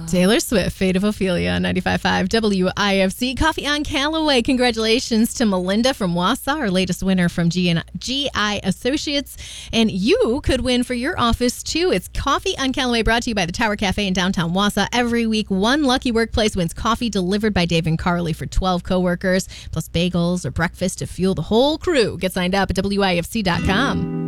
Taylor Swift, Fate of Ophelia, 95.5 WIFC. Coffee on Callaway. Congratulations to Melinda from Wausau, our latest winner from GI Associates. And you could win for your office, too. It's Coffee on Callaway, brought to you by the Tower Cafe in downtown Wausau. Every week, one lucky workplace wins coffee delivered by Dave and Carly for 12 coworkers, plus bagels or breakfast to fuel the whole crew. Get signed up at WIFC.com.